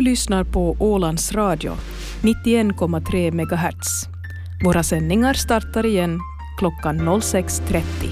lyssnar på Ålands Radio, 91,3 MHz. Våra sändningar startar igen klockan 06.30.